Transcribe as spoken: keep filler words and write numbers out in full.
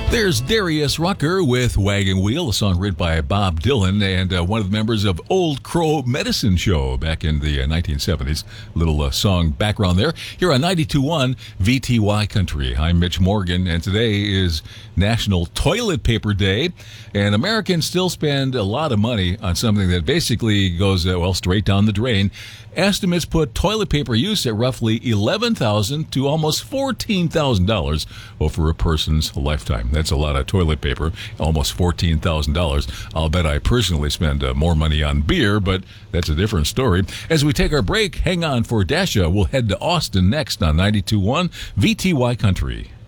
There's Darius Rucker with Wagon Wheel, a song written by Bob Dylan and uh, one of the members of Old Crow Medicine Show back in the uh, nineteen seventies. Little uh, song background there. Here on ninety-two point one V T Y Country. I'm Mitch Morgan, and today is National Toilet Paper Day. And Americans still spend a lot of money on something that basically goes, uh, well, straight down the drain. Estimates put toilet paper use at roughly eleven thousand dollars to almost fourteen thousand dollars over a person's lifetime. That's a lot of toilet paper, almost fourteen thousand dollars. I'll bet I personally spend uh, more money on beer, but that's a different story. As we take our break, hang on for Dasha. We'll head to Austin next on ninety-two point one V T Y Country.